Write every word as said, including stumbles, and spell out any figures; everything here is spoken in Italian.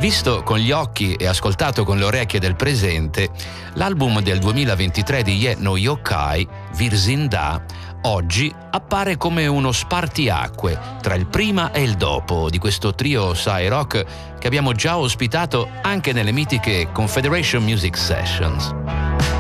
Visto con gli occhi e ascoltato con le orecchie del presente, l'album del duemilaventitré di Ye No Yokai, Wir sind da, oggi appare come uno spartiacque tra il prima e il dopo di questo trio psy rock che abbiamo già ospitato anche nelle mitiche Confederation Music Sessions.